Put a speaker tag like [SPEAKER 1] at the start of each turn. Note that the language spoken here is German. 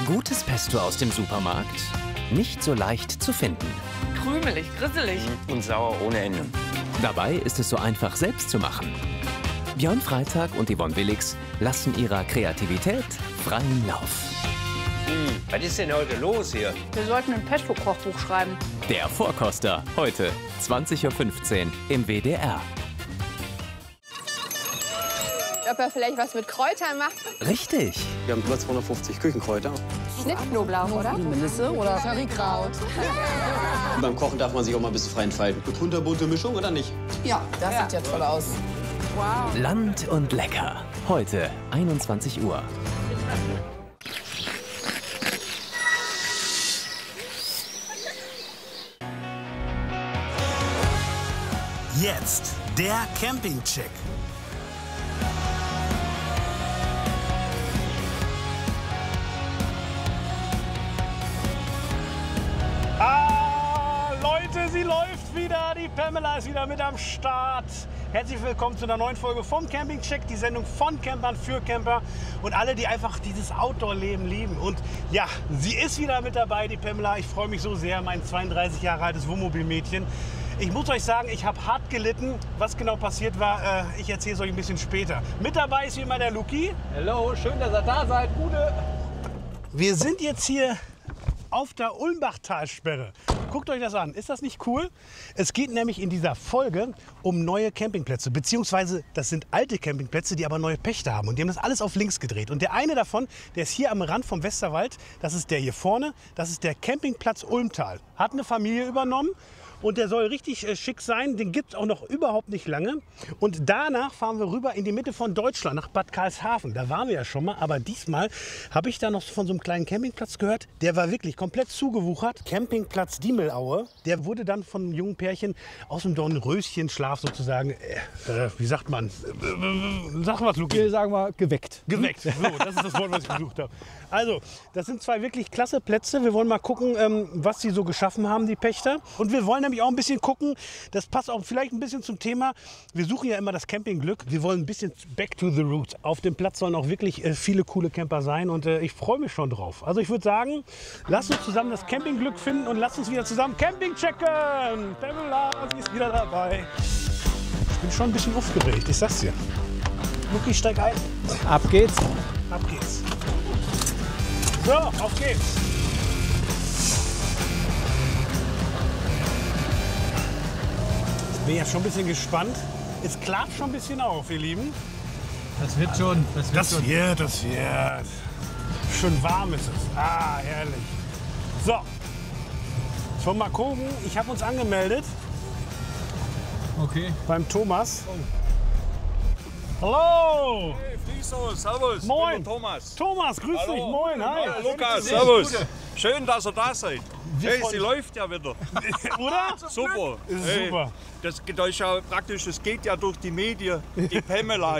[SPEAKER 1] Gutes Pesto aus dem Supermarkt? Nicht so leicht zu finden.
[SPEAKER 2] Krümelig, grisselig.
[SPEAKER 3] Und sauer ohne Ende.
[SPEAKER 1] Dabei ist es so einfach selbst zu machen. Björn Freitag und Yvonne Willigs lassen ihrer Kreativität freien Lauf.
[SPEAKER 3] Was ist denn heute los hier?
[SPEAKER 2] Wir sollten ein Pesto-Kochbuch schreiben.
[SPEAKER 1] Der Vorkoster, heute 20:15 Uhr im WDR.
[SPEAKER 4] Ob er vielleicht was mit Kräutern macht?
[SPEAKER 1] Richtig.
[SPEAKER 5] Wir haben über 250 Küchenkräuter.
[SPEAKER 4] Schnittknoblauch, oder?
[SPEAKER 2] Melisse oder Currykraut.
[SPEAKER 5] Beim Kochen darf man sich auch mal ein bisschen frei entfalten. Eine kunterbunte Mischung oder nicht?
[SPEAKER 2] Ja, das sieht ja toll aus. Wow.
[SPEAKER 1] Land und lecker. Heute 21 Uhr.
[SPEAKER 6] Jetzt der Campingcheck.
[SPEAKER 7] Leute, sie läuft wieder. Die Pamela ist wieder mit am Start. Herzlich willkommen zu einer neuen Folge vom Campingcheck, die Sendung von Campern für Camper und alle, die einfach dieses Outdoor-Leben lieben. Und ja, sie ist wieder mit dabei, die Pamela. Ich freue mich so sehr, mein 32 Jahre altes Wohnmobilmädchen. Ich muss euch sagen, ich habe hart gelitten. Was genau passiert war, ich erzähle es euch ein bisschen später. Mit dabei ist wie immer der Luki.
[SPEAKER 8] Hallo, schön, dass ihr da seid. Gute.
[SPEAKER 7] Wir sind jetzt hier auf der Ulmbachtalsperre. Guckt euch das an. Ist das nicht cool? Es geht nämlich in dieser Folge um neue Campingplätze. Beziehungsweise das sind alte Campingplätze, die aber neue Pächter haben. Und die haben das alles auf links gedreht. Und der eine davon, der ist hier am Rand vom Westerwald. Das ist der hier vorne. Das ist der Campingplatz Ulmtal. Hat eine Familie übernommen. Und der soll richtig schick sein. Den gibt es auch noch überhaupt nicht lange. Und danach fahren wir rüber in die Mitte von Deutschland, nach Bad Karlshafen. Da waren wir ja schon mal. Aber diesmal habe ich da noch von so einem kleinen Campingplatz gehört. Der war wirklich komplett zugewuchert. Campingplatz Diemelaue. Der wurde dann von einem jungen Pärchen aus dem Dornröschenschlaf sozusagen, wie sagt man? Sag was, Luki.
[SPEAKER 8] Wir sagen mal geweckt.
[SPEAKER 7] Geweckt. So, das ist das Wort, was ich gesucht habe. Also, das sind zwei wirklich klasse Plätze. Wir wollen mal gucken, was sie so geschaffen haben, die Pächter. Und wir wollen nämlich auch ein bisschen gucken, das passt auch vielleicht ein bisschen zum Thema. Wir suchen ja immer das Campingglück. Wir wollen ein bisschen back to the roots. Auf dem Platz sollen auch wirklich viele coole Camper sein und ich freue mich schon drauf. Also ich würde sagen, lasst uns zusammen das Campingglück finden und lasst uns wieder zusammen Camping checken. Pamela, sie ist wieder dabei. Ich bin schon ein bisschen aufgeregt, ich sag's dir. Luki, steig ein.
[SPEAKER 8] Ab geht's.
[SPEAKER 7] Ab geht's. So, auf geht's. Ich bin ja schon ein bisschen gespannt. Es klappt schon ein bisschen auf, ihr Lieben.
[SPEAKER 8] Das wird schon.
[SPEAKER 7] Das wird. Schön warm ist es. Ah, herrlich. So. Schon mal gucken. Ich habe uns angemeldet.
[SPEAKER 8] Okay.
[SPEAKER 7] Beim Thomas. Hallo.
[SPEAKER 9] Hey, Friso, servus.
[SPEAKER 7] Moin.
[SPEAKER 9] Ich bin Thomas.
[SPEAKER 7] Thomas, grüß dich. Moin, hi.
[SPEAKER 9] Ja, Lukas, servus. Schön, dass ihr da seid. Hey,
[SPEAKER 7] freuen
[SPEAKER 9] sie
[SPEAKER 7] uns.
[SPEAKER 9] läuft ja wieder.
[SPEAKER 7] Oder?
[SPEAKER 9] Super.
[SPEAKER 7] Ist
[SPEAKER 9] Hey,
[SPEAKER 7] super.
[SPEAKER 9] das ist ja praktisch, das geht ja durch die Medien. Die Pamela